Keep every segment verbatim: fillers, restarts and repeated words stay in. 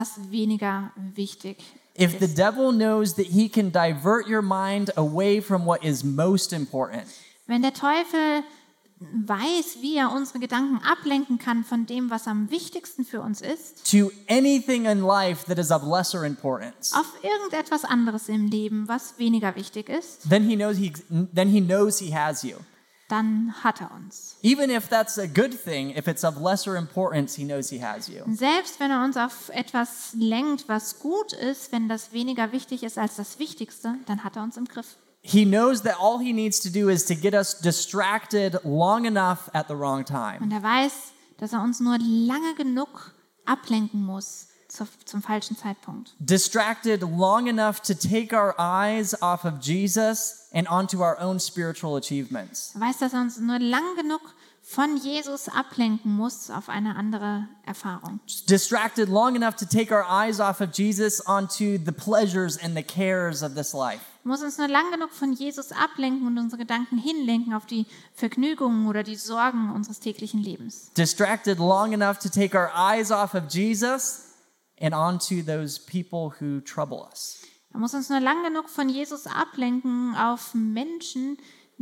weniger wichtig If the ist. devil knows that he can divert your mind away from what is most important, Wenn der Teufel weiß, wie er unsere Gedanken ablenken kann von dem, was am wichtigsten für uns ist, to anything in life that is of lesser importance, auf irgendetwas anderes im Leben, was weniger wichtig ist, then he knows he then he knows he has you. dann hat er uns. Even if that's a good thing, if it's of lesser importance, he knows he has you. Selbst wenn er uns auf etwas lenkt, was gut ist, wenn das weniger wichtig ist als das Wichtigste, dann hat er uns im Griff. He knows that all he needs to do is to get us distracted long enough at the wrong time. Und er weiß, dass er uns nur lange genug ablenken muss zu, zum falschen Zeitpunkt. Distracted long enough to take our eyes off of Jesus and onto our own spiritual achievements. Er weiß, dass er uns nur lang genug von Jesus ablenken muss auf eine andere Erfahrung. Distracted long enough to take our eyes off of Jesus onto the pleasures and the cares of this life. Er muss uns nur lang genug von Jesus ablenken und unsere Gedanken hinlenken auf die Vergnügungen oder die Sorgen unseres täglichen Lebens. Distracted long enough to take our eyes off of Jesus and onto those people who trouble us. Er muss uns nur lang genug von Jesus ablenken auf Menschen,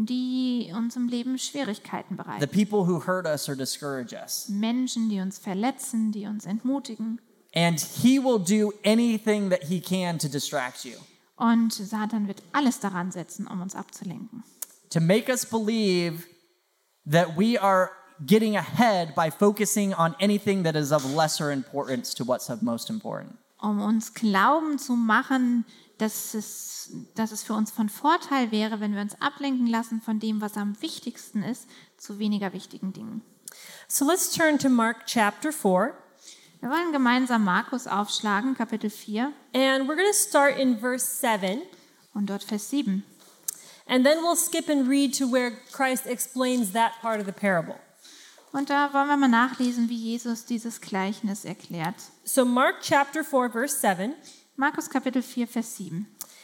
die uns im Leben Schwierigkeiten The bereiten. people who hurt us or discourage us. Menschen, die uns verletzen, die uns entmutigen. And he will do anything that he can to distract you, Und Satan wird alles daran setzen, um uns abzulenken. to make us believe that we are getting ahead by focusing on anything that is of lesser importance to what's of most important. Um uns glauben zu machen, dass es, dass es für uns von Vorteil wäre, wenn wir uns ablenken lassen von dem, was am wichtigsten ist, zu weniger wichtigen Dingen. So let's turn to Mark chapter four. Wir wollen gemeinsam Markus aufschlagen, Kapitel vier And we're going to start in verse seven. und dort Vers sieben. And then we'll skip and read to where Christ explains that part of the parable. Und da wollen wir mal nachlesen, wie Jesus dieses Gleichnis erklärt. So Mark chapter four, verse seven. Markus Kapitel vier, Vers sieben.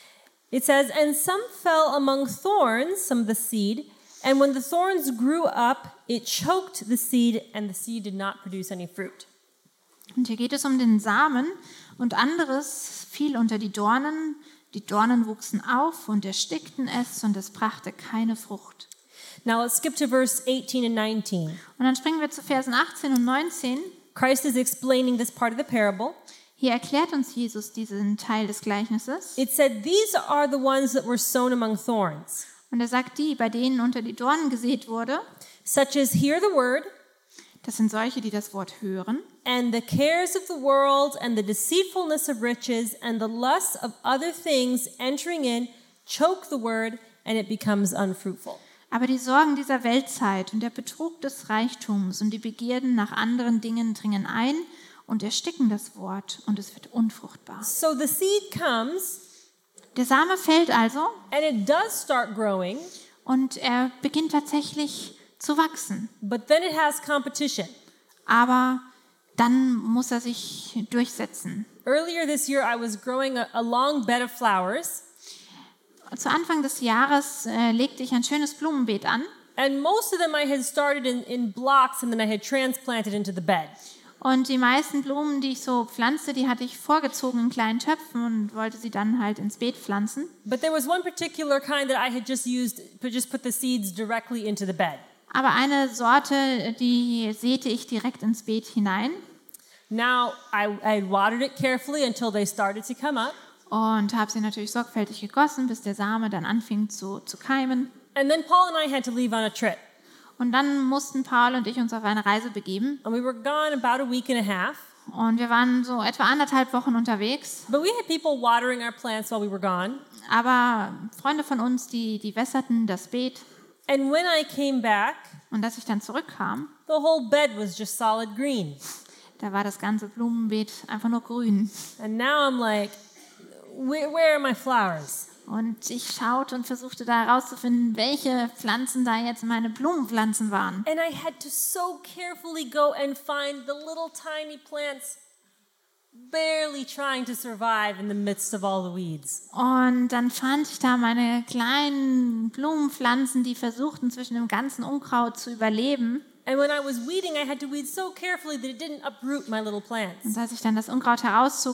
It says, "And some fell among thorns, some of the seed, and when the thorns grew up, it choked the seed, and the seed did not produce any fruit." Und hier geht es um den Samen und anderes fiel unter die Dornen. Die Dornen wuchsen auf und erstickten es und es brachte keine Frucht. Now let's skip to verse eighteen and nineteen. Und dann springen wir zu Versen achtzehn und neunzehn. Christ is explaining this part of the parable. Hier erklärt uns Jesus diesen Teil des Gleichnisses. It said, "These are the ones that were sown among thorns, Und er sagt, die, bei denen unter die Dornen gesät wurde, such as hear the word, das sind solche, die das Wort hören. and the cares of the world and the deceitfulness of riches and the lusts of other things entering in choke the word, and it becomes unfruitful." Aber die Sorgen dieser Weltzeit und der Betrug des Reichtums und die Begierden nach anderen Dingen dringen ein und ersticken das Wort und es wird unfruchtbar. So the seed comes, Der Same fällt also and it does start growing, und er beginnt tatsächlich zu wachsen. but then it has competition. Aber dann muss er sich durchsetzen. Earlier this year, I was growing a, a long bed of flowers, Zu Anfang des Jahres äh, legte ich ein schönes Blumenbeet an. and most of them I had started in, in blocks, and then I had transplanted into the bed. Und die meisten Blumen, die ich so pflanzte, die hatte ich vorgezogen in kleinen Töpfen und wollte sie dann halt ins Beet pflanzen. But there was one particular kind that I had just used, but just put the seeds directly into the bed. Aber eine Sorte, die säte ich direkt ins Beet hinein Now, I, I had watered it carefully until they started to come up. und habe sie natürlich sorgfältig gegossen, bis der Same dann anfing zu, zu keimen. And then Paul and I had to leave on a trip. Und dann mussten Paul und ich uns auf eine Reise begeben. And we were gone about a week and a half. Und wir waren so etwa anderthalb Wochen unterwegs. But we had people watering our plants while we were gone. Aber Freunde von uns, die, die wässerten das Beet. And when I came back, Und als ich dann zurückkam, the whole bed was just solid green. da war das ganze Blumenbeet einfach nur grün. And now I'm like, where, where are my flowers? Und ich schaute und versuchte da herauszufinden, welche Pflanzen da jetzt meine Blumenpflanzen waren. And I had to so carefully go and find the little tiny plants barely trying to survive in the midst of all the weeds. Und dann fand ich da meine kleinen Blumenpflanzen, die versuchten, zwischen dem ganzen Unkraut zu überleben. And when I was weeding, I had to weed so carefully that it didn't uproot my little plants. Und als ich dann das Unkraut herauszog,